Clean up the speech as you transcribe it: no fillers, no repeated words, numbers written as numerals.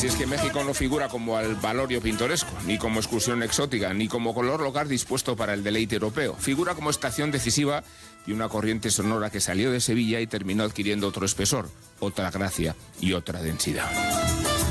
Si es que México no figura como al valorio pintoresco, ni como excursión exótica, ni como color local dispuesto para el deleite europeo. Figura como estación decisiva y una corriente sonora que salió de Sevilla y terminó adquiriendo otro espesor, otra gracia y otra densidad.